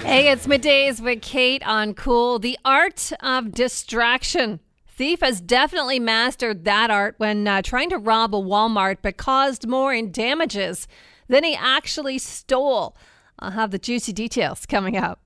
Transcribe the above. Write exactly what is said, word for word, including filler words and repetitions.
Hey, it's middays with Kate on Cool. The art of distraction. Thief has definitely mastered that art when uh, trying to rob a Walmart, but caused more in damages than he actually stole. I'll have the juicy details coming up.